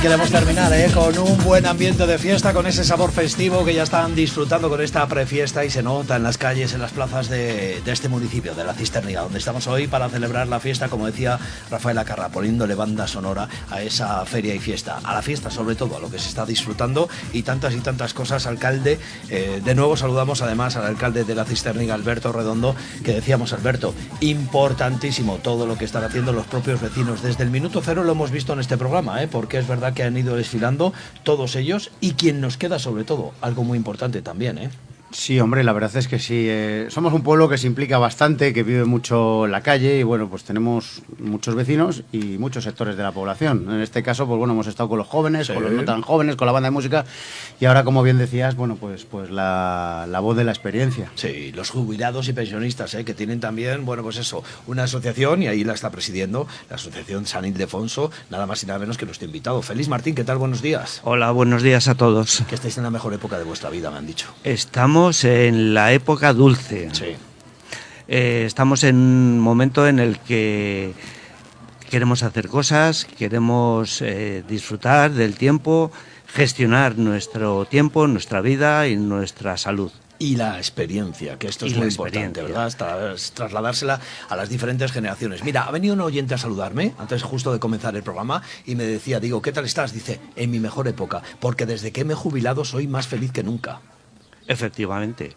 Queremos terminar con un buen ambiente de fiesta, con ese sabor festivo que ya están disfrutando con esta prefiesta y se nota en las calles, en las plazas de este municipio, de la Cisterniga, donde estamos hoy para celebrar la fiesta, como decía Rafael Acarra, poniéndole banda sonora a esa feria y fiesta, a la fiesta sobre todo, a lo que se está disfrutando y tantas cosas. Alcalde, de nuevo saludamos además al alcalde de la Cisterniga, Alberto Redondo, que decíamos, Alberto, importantísimo todo lo que están haciendo los propios vecinos. Desde el minuto cero lo hemos visto en este programa, porque es verdad que han ido desfilando todos ellos y quien nos queda sobre todo, algo muy importante también, Sí, hombre, la verdad es que sí. Somos un pueblo que se implica bastante, que vive mucho en la calle y bueno, pues tenemos muchos vecinos y muchos sectores de la población. En este caso, pues bueno, hemos estado con los jóvenes, sí, con los no tan jóvenes, con la banda de música y ahora, como bien decías, bueno, pues la voz de la experiencia. Sí, los jubilados y pensionistas, que tienen también, bueno, pues eso, una asociación y ahí la está presidiendo la Asociación San Ildefonso, nada más y nada menos que nuestro invitado. Félix Martín, ¿qué tal? Buenos días. Hola, buenos días a todos. Que estáis en la mejor época de vuestra vida, me han dicho. Estamos en la época dulce. Sí. Estamos en un momento en el que queremos hacer cosas, queremos disfrutar del tiempo, gestionar nuestro tiempo, nuestra vida y nuestra salud. Y la experiencia, que esto es muy importante, ¿verdad? Trasladársela a las diferentes generaciones. Mira, ha venido un oyente a saludarme antes justo de comenzar el programa y me decía, digo, ¿qué tal estás? Dice, en mi mejor época, porque desde que me he jubilado soy más feliz que nunca. Efectivamente,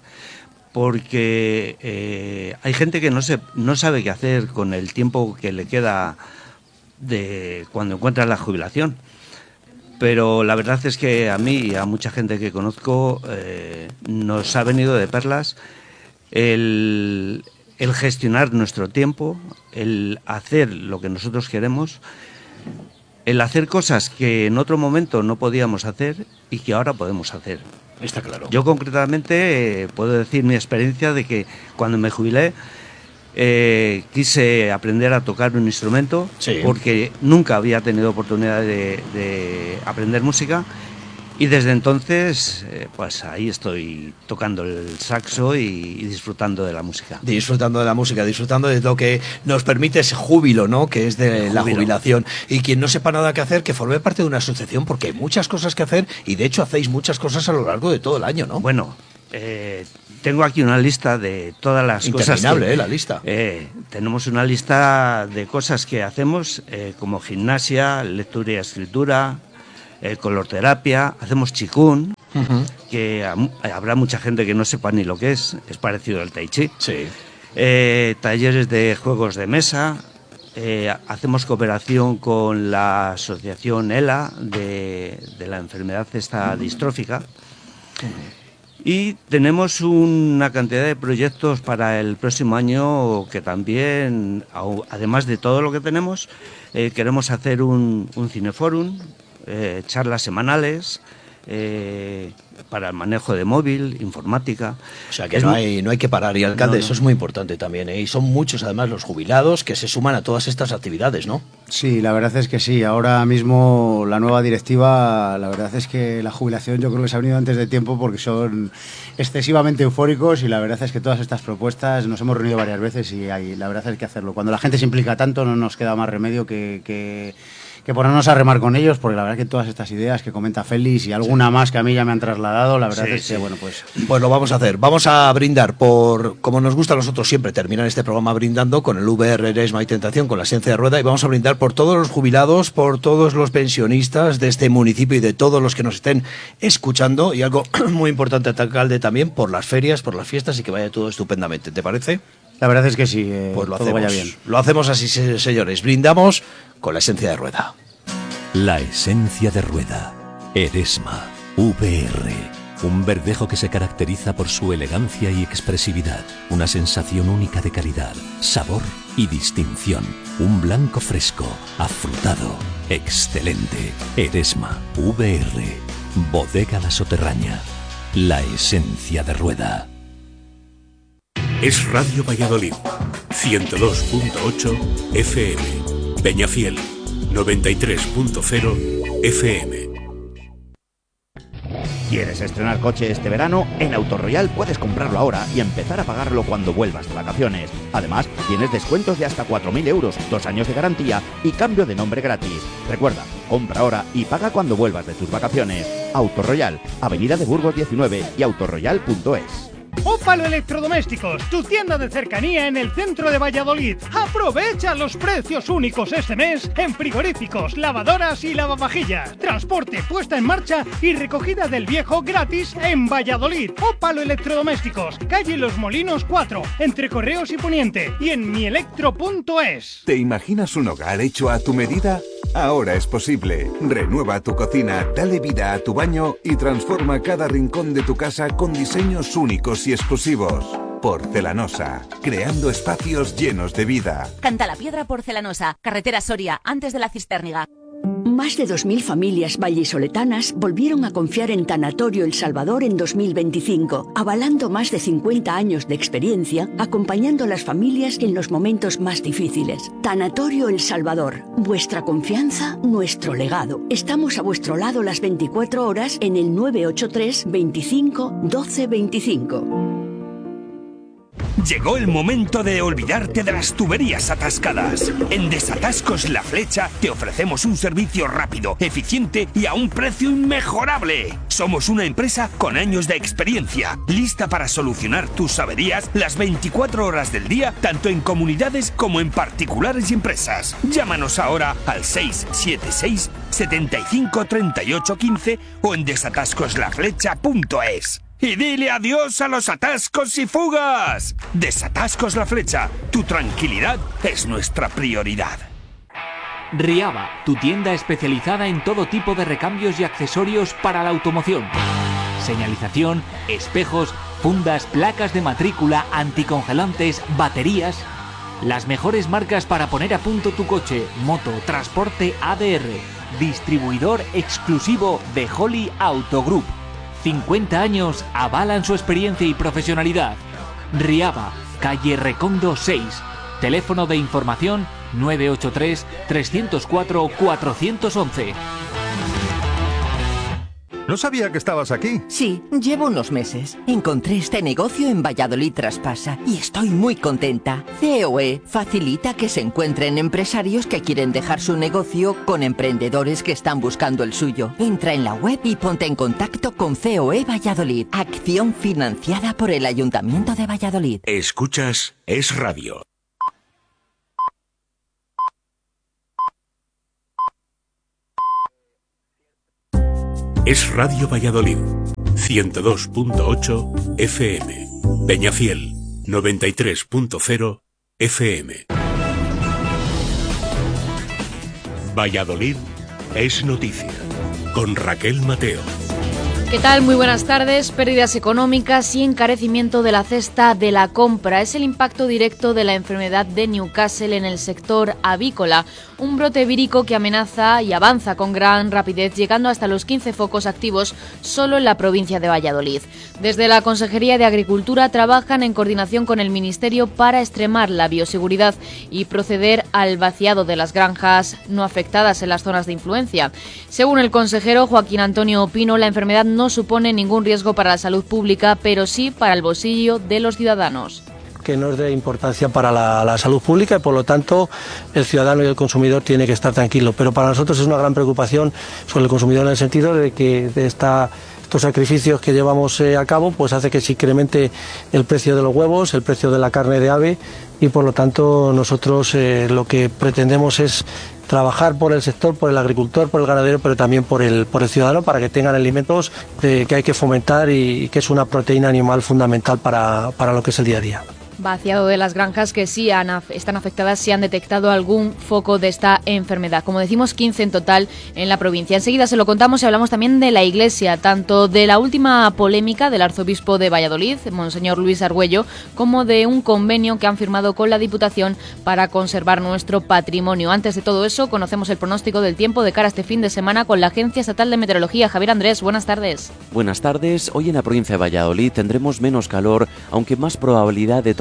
porque hay gente que no sabe qué hacer con el tiempo que le queda de cuando encuentra la jubilación. Pero la verdad es que a mí y a mucha gente que conozco nos ha venido de perlas el gestionar nuestro tiempo, el hacer lo que nosotros queremos, el hacer cosas que en otro momento no podíamos hacer y que ahora podemos hacer. Está claro. Yo concretamente puedo decir mi experiencia de que cuando me jubilé quise aprender a tocar un instrumento, sí, porque nunca había tenido oportunidad de aprender música y desde entonces pues ahí estoy tocando el saxo y disfrutando de la música. Disfrutando de la música, disfrutando de lo que nos permite ese júbilo, ¿no? Que es de la jubilación. Y quien no sepa nada que hacer, que forme parte de una asociación, porque hay muchas cosas que hacer y de hecho hacéis muchas cosas a lo largo de todo el año, ¿no? Bueno, tengo aquí una lista de todas las cosas. Interminable, la lista. Tenemos una lista de cosas que hacemos, como gimnasia, lectura y escritura, colorterapia, hacemos chikun, que habrá mucha gente que no sepa ni lo que es parecido al tai chi. Sí. Talleres de juegos de mesa, hacemos cooperación con la asociación ELA de la enfermedad esta distrófica. Y tenemos una cantidad de proyectos para el próximo año que también, además de todo lo que tenemos, queremos hacer un cineforum, charlas semanales para el manejo de móvil, informática. O sea que no hay que parar. Y alcalde, eso es muy importante también, Y son muchos además los jubilados que se suman a todas estas actividades, ¿no? Sí, la verdad es que sí. Ahora mismo la nueva directiva, la verdad es que la jubilación yo creo que se ha venido antes de tiempo porque son excesivamente eufóricos y la verdad es que todas estas propuestas nos hemos reunido varias veces y la verdad es que hacerlo. Cuando la gente se implica tanto no nos queda más remedio que ponernos a remar con ellos, porque la verdad que todas estas ideas que comenta Félix y alguna más que a mí ya me han trasladado, la verdad es que, bueno, pues lo vamos a hacer. Vamos a brindar por, como nos gusta a nosotros siempre, terminar este programa brindando con el VR Eresma y Tentación, con la Esencia de Rueda, y vamos a brindar por todos los jubilados, por todos los pensionistas de este municipio y de todos los que nos estén escuchando, y algo muy importante, alcalde, también por las ferias, por las fiestas y que vaya todo estupendamente. ¿Te parece? La verdad es que sí, pues lo todo hacemos, vaya bien. Lo hacemos así, señores. Brindamos con la Esencia de Rueda. La Esencia de Rueda. Eresma. VR. Un verdejo que se caracteriza por su elegancia y expresividad. Una sensación única de calidad, sabor y distinción. Un blanco fresco, afrutado, excelente. Eresma. VR. Bodega La Soterraña. La Esencia de Rueda. Es Radio Valladolid, 102.8 FM, Peñafiel, 93.0 FM. ¿Quieres estrenar coche este verano? En Autoroyal puedes comprarlo ahora y empezar a pagarlo cuando vuelvas de vacaciones. Además, tienes descuentos de hasta 4.000 euros, 2 años de garantía y cambio de nombre gratis. Recuerda, compra ahora y paga cuando vuelvas de tus vacaciones. Autoroyal, Avenida de Burgos 19 y autoroyal.es. Ópalo Electrodomésticos, tu tienda de cercanía en el centro de Valladolid. Aprovecha los precios únicos este mes en frigoríficos, lavadoras y lavavajillas. Transporte, puesta en marcha y recogida del viejo gratis en Valladolid. Ópalo Electrodomésticos, calle Los Molinos 4, entre Correos y Poniente, y en mielectro.es. ¿Te imaginas un hogar hecho a tu medida? Ahora es posible. Renueva tu cocina, dale vida a tu baño y transforma cada rincón de tu casa con diseños únicos y exclusivos. Porcelanosa, creando espacios llenos de vida. Cantalapiedra Porcelanosa, carretera Soria, antes de la Cistérniga. Más de 2.000 familias vallisoletanas volvieron a confiar en Tanatorio El Salvador en 2025, avalando más de 50 años de experiencia, acompañando a las familias en los momentos más difíciles. Tanatorio El Salvador, vuestra confianza, nuestro legado. Estamos a vuestro lado las 24 horas en el 983 25 12 25. Llegó el momento de olvidarte de las tuberías atascadas. En Desatascos La Flecha te ofrecemos un servicio rápido, eficiente y a un precio inmejorable. Somos una empresa con años de experiencia, lista para solucionar tus averías las 24 horas del día, tanto en comunidades como en particulares y empresas. Llámanos ahora al 676 75 38 15 o en desatascoslaflecha.es. Y dile adiós a los atascos y fugas. Desatascos La Flecha, tu tranquilidad es nuestra prioridad. Riaba, tu tienda especializada en todo tipo de recambios y accesorios para la automoción. Señalización, espejos, fundas, placas de matrícula, anticongelantes, baterías. Las mejores marcas para poner a punto tu coche, moto, transporte ADR. Distribuidor exclusivo de Holly Auto Group. 50 años avalan su experiencia y profesionalidad. Riaba, calle Recondo 6. Teléfono de información 983 304 411. No sabía que estabas aquí. Sí, llevo unos meses. Encontré este negocio en Valladolid Traspasa y estoy muy contenta. COE facilita que se encuentren empresarios que quieren dejar su negocio con emprendedores que están buscando el suyo. Entra en la web y ponte en contacto con COE Valladolid. Acción financiada por el Ayuntamiento de Valladolid. Escuchas Es Radio. Es Radio Valladolid, 102.8 FM, Peñafiel, 93.0 FM. Valladolid es noticia, con Raquel Mateo. ¿Qué tal? Muy buenas tardes. Pérdidas económicas y encarecimiento de la cesta de la compra es el impacto directo de la enfermedad de Newcastle en el sector avícola. Un brote vírico que amenaza y avanza con gran rapidez, llegando hasta los 15 focos activos solo en la provincia de Valladolid. Desde la Consejería de Agricultura trabajan en coordinación con el Ministerio para extremar la bioseguridad y proceder al vaciado de las granjas no afectadas en las zonas de influencia. Según el consejero Joaquín Antonio Pino, la enfermedad no supone ningún riesgo para la salud pública, pero sí para el bolsillo de los ciudadanos. Que no es de importancia para la salud pública y por lo tanto el ciudadano y el consumidor tiene que estar tranquilo. Pero para nosotros es una gran preocupación sobre el consumidor en el sentido de que estos sacrificios que llevamos a cabo pues hace que se incremente el precio de los huevos, el precio de la carne de ave y por lo tanto nosotros lo que pretendemos es trabajar por el sector, por el agricultor, por el ganadero, pero también por el ciudadano para que tengan alimentos que hay que fomentar y que es una proteína animal fundamental para lo que es el día a día. Vaciado de las granjas que sí están afectadas si han detectado algún foco de esta enfermedad. Como decimos, 15 en total en la provincia. Enseguida se lo contamos y hablamos también de la Iglesia, tanto de la última polémica del arzobispo de Valladolid, Monseñor Luis Argüello, como de un convenio que han firmado con la Diputación para conservar nuestro patrimonio. Antes de todo eso, conocemos el pronóstico del tiempo de cara a este fin de semana con la Agencia Estatal de Meteorología. Javier Andrés, buenas tardes. Buenas tardes. Hoy en la provincia de Valladolid tendremos menos calor, aunque más probabilidad de tormentas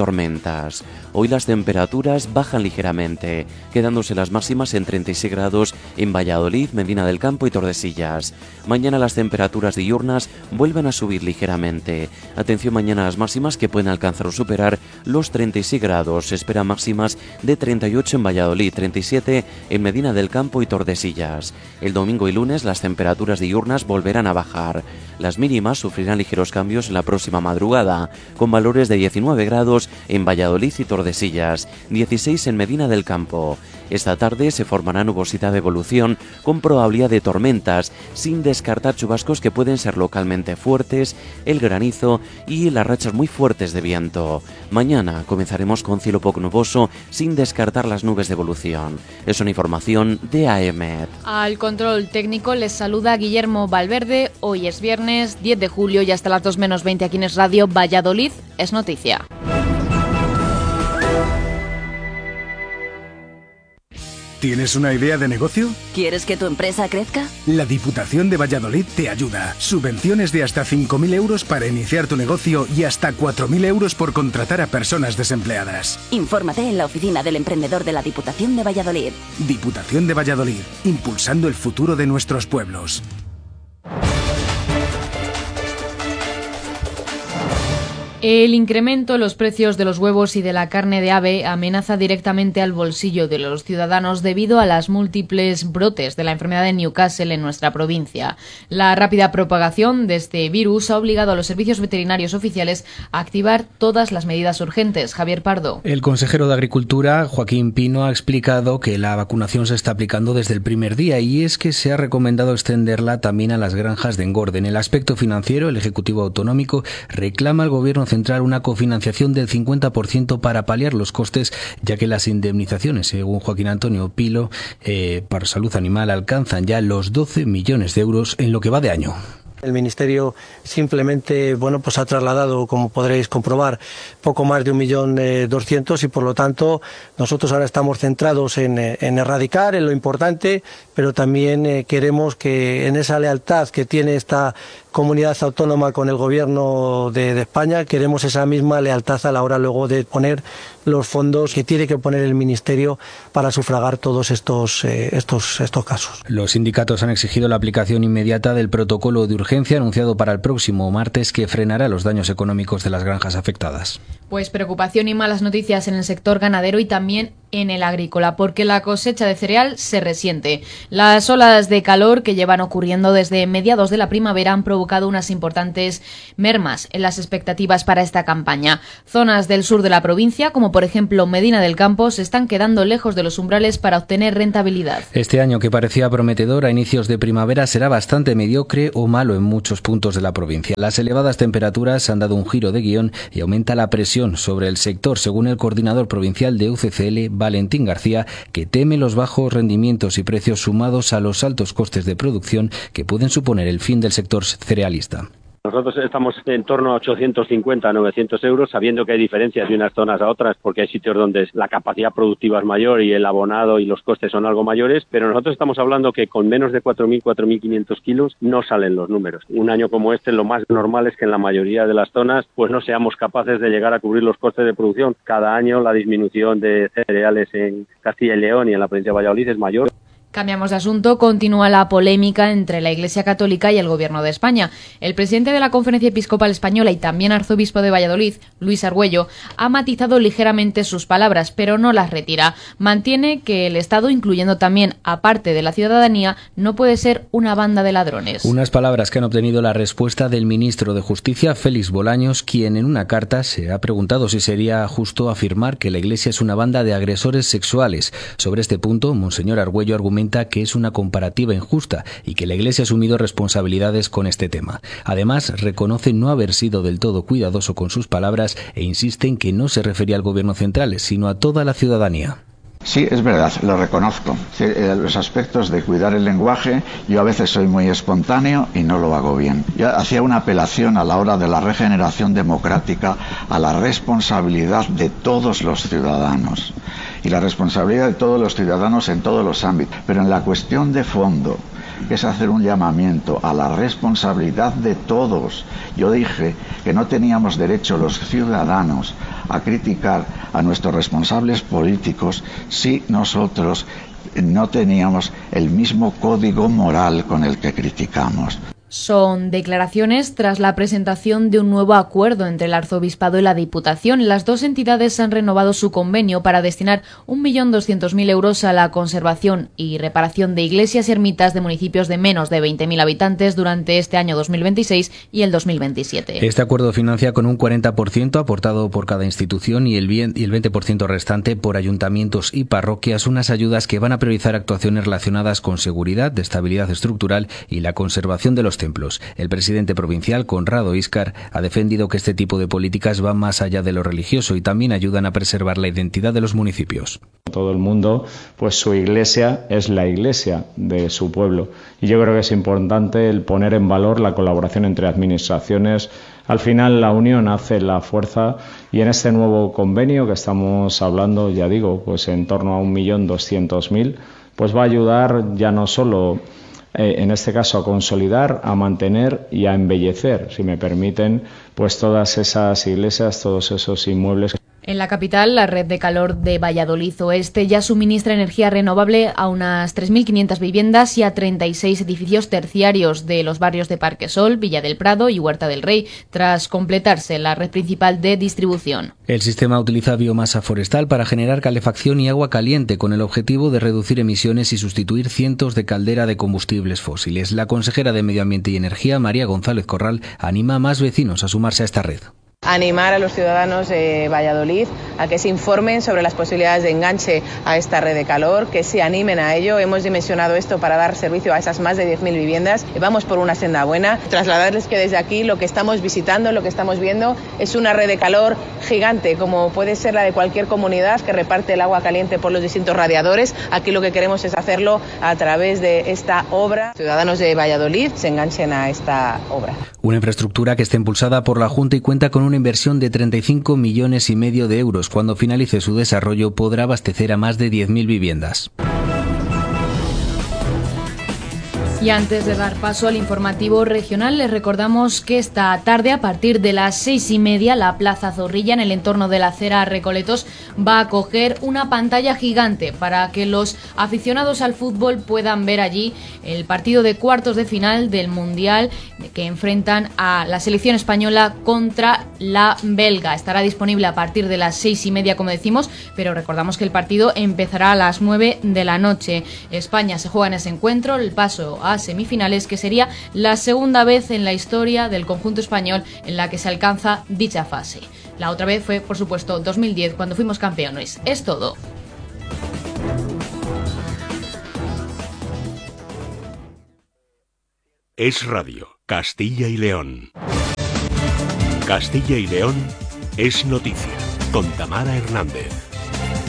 tormentas. Hoy las temperaturas bajan ligeramente, quedándose las máximas en 36 grados en Valladolid, Medina del Campo y Tordesillas. Mañana las temperaturas diurnas vuelven a subir ligeramente. Atención mañana a las máximas que pueden alcanzar o superar los 36 grados. Se esperan máximas de 38 en Valladolid, 37 en Medina del Campo y Tordesillas. El domingo y lunes las temperaturas diurnas volverán a bajar. Las mínimas sufrirán ligeros cambios en la próxima madrugada, con valores de 19 grados en Valladolid y Tordesillas, 16 en Medina del Campo. Esta tarde se formará nubosidad de evolución con probabilidad de tormentas, sin descartar chubascos que pueden ser localmente fuertes, el granizo y las rachas muy fuertes de viento. Mañana comenzaremos con cielo poco nuboso, sin descartar las nubes de evolución. Es una información de AEMET. Al control técnico les saluda Guillermo Valverde. Hoy es viernes 10 de julio y hasta las 2 menos 20 aquí en Es Radio Valladolid es noticia. ¿Tienes una idea de negocio? ¿Quieres que tu empresa crezca? La Diputación de Valladolid te ayuda. Subvenciones de hasta 5.000 euros para iniciar tu negocio y hasta 4.000 euros por contratar a personas desempleadas. Infórmate en la oficina del emprendedor de la Diputación de Valladolid. Diputación de Valladolid, impulsando el futuro de nuestros pueblos. El incremento en los precios de los huevos y de la carne de ave amenaza directamente al bolsillo de los ciudadanos debido a las múltiples brotes de la enfermedad de Newcastle en nuestra provincia. La rápida propagación de este virus ha obligado a los servicios veterinarios oficiales a activar todas las medidas urgentes. Javier Pardo. El consejero de Agricultura, Joaquín Pino, ha explicado que la vacunación se está aplicando desde el primer día y es que se ha recomendado extenderla también a las granjas de engorde. En el aspecto financiero, el Ejecutivo Autonómico reclama al Gobierno central una cofinanciación del 50% para paliar los costes, ya que las indemnizaciones, según Joaquín Antonio Pilo, para salud animal alcanzan ya los 12 millones de euros en lo que va de año. El Ministerio simplemente pues ha trasladado, como podréis comprobar, poco más de 1.200.000 y por lo tanto nosotros ahora estamos centrados en erradicar, en lo importante, pero también queremos que en esa lealtad que tiene esta comunidad autónoma con el Gobierno de España, queremos esa misma lealtad a la hora luego de poner los fondos que tiene que poner el Ministerio para sufragar todos estos casos. Los sindicatos han exigido la aplicación inmediata del protocolo de urgencia anunciado para el próximo martes que frenará los daños económicos de las granjas afectadas. Pues preocupación y malas noticias en el sector ganadero y también en el agrícola, porque la cosecha de cereal se resiente. Las olas de calor que llevan ocurriendo desde mediados de la primavera han provocado unas importantes mermas en las expectativas para esta campaña. Zonas del sur de la provincia, como por ejemplo Medina del Campo, se están quedando lejos de los umbrales para obtener rentabilidad. Este año, que parecía prometedor a inicios de primavera, será bastante mediocre o malo en muchos puntos de la provincia. Las elevadas temperaturas han dado un giro de guión y aumenta la presión sobre el sector, según el coordinador provincial de UCCL, Valentín García, que teme los bajos rendimientos y precios sumados a los altos costes de producción que pueden suponer el fin del sector cerealista. Nosotros estamos en torno a 850 a 900 euros, sabiendo que hay diferencias de unas zonas a otras, porque hay sitios donde la capacidad productiva es mayor y el abonado y los costes son algo mayores, pero nosotros estamos hablando que con menos de 4.000, 4.500 kilos no salen los números. Un año como este, lo más normal es que en la mayoría de las zonas pues no seamos capaces de llegar a cubrir los costes de producción. Cada año la disminución de cereales en Castilla y León y en la provincia de Valladolid es mayor. Cambiamos de asunto. Continúa la polémica entre la Iglesia Católica y el Gobierno de España. El presidente de la Conferencia Episcopal Española y también arzobispo de Valladolid, Luis Argüello, ha matizado ligeramente sus palabras, pero no las retira. Mantiene que el Estado, incluyendo también a parte de la ciudadanía, no puede ser una banda de ladrones. Unas palabras que han obtenido la respuesta del ministro de Justicia, Félix Bolaños, quien en una carta se ha preguntado si sería justo afirmar que la Iglesia es una banda de agresores sexuales. Sobre este punto, Monseñor Argüello argumenta que es una comparativa injusta y que la Iglesia ha asumido responsabilidades con este tema. Además, reconoce no haber sido del todo cuidadoso con sus palabras e insiste en que no se refería al Gobierno central, sino a toda la ciudadanía. Sí, es verdad, lo reconozco. Los aspectos de cuidar el lenguaje, yo a veces soy muy espontáneo y no lo hago bien. Yo hacía una apelación a la hora de la regeneración democrática a la responsabilidad de todos los ciudadanos. Y la responsabilidad de todos los ciudadanos en todos los ámbitos. Pero en la cuestión de fondo, que es hacer un llamamiento a la responsabilidad de todos. Yo dije que no teníamos derecho los ciudadanos a criticar a nuestros responsables políticos si nosotros no teníamos el mismo código moral con el que criticamos. Son declaraciones tras la presentación de un nuevo acuerdo entre el Arzobispado y la Diputación. Las dos entidades han renovado su convenio para destinar 1.200.000 euros a la conservación y reparación de iglesias y ermitas de municipios de menos de 20.000 habitantes durante este año 2026 y el 2027. Este acuerdo financia con un 40% aportado por cada institución y el 20% restante por ayuntamientos y parroquias unas ayudas que van a priorizar actuaciones relacionadas con seguridad, de estabilidad estructural y la conservación de los templos. El presidente provincial, Conrado Íscar, ha defendido que este tipo de políticas van más allá de lo religioso y también ayudan a preservar la identidad de los municipios. Todo el mundo, pues su iglesia es la iglesia de su pueblo. Y yo creo que es importante el poner en valor la colaboración entre administraciones. Al final la unión hace la fuerza y en este nuevo convenio que estamos hablando, ya digo, pues en torno a 1.200.000, pues va a ayudar ya no solo en este caso a consolidar, a mantener y a embellecer, si me permiten, pues todas esas iglesias, todos esos inmuebles. En la capital, la red de calor de Valladolid Oeste ya suministra energía renovable a unas 3.500 viviendas y a 36 edificios terciarios de los barrios de Parquesol, Villa del Prado y Huerta del Rey, tras completarse la red principal de distribución. El sistema utiliza biomasa forestal para generar calefacción y agua caliente con el objetivo de reducir emisiones y sustituir cientos de calderas de combustibles fósiles. La consejera de Medio Ambiente y Energía, María González Corral, anima a más vecinos a sumarse a esta red. Animar a los ciudadanos de Valladolid a que se informen sobre las posibilidades de enganche a esta red de calor, que se animen a ello. Hemos dimensionado esto para dar servicio a esas más de 10.000 viviendas. Vamos por una senda buena. Trasladarles que desde aquí lo que estamos visitando, lo que estamos viendo es una red de calor gigante, como puede ser la de cualquier comunidad que reparte el agua caliente por los distintos radiadores. Aquí lo que queremos es hacerlo a través de esta obra. Ciudadanos de Valladolid se enganchen a esta obra. Una infraestructura que está impulsada por la Junta y cuenta con una inversión de 35,5 millones de euros. Cuando finalice su desarrollo podrá abastecer a más de 10.000 viviendas. Y antes de dar paso al informativo regional, les recordamos que esta tarde, a partir de las 6:30, la Plaza Zorrilla, en el entorno de la Acera Recoletos, va a acoger una pantalla gigante para que los aficionados al fútbol puedan ver allí el partido de cuartos de final del Mundial que enfrentan a la selección española contra la belga. Estará disponible a partir de las 6:30, como decimos, pero recordamos que el partido empezará a las 9 de la noche. España se juega en ese encuentro el paso a semifinales, que sería la segunda vez en la historia del conjunto español en la que se alcanza dicha fase. La otra vez fue, por supuesto, 2010, cuando fuimos campeones. Es todo. Es Radio, Castilla y León. Castilla y León es noticia, con Tamara Hernández.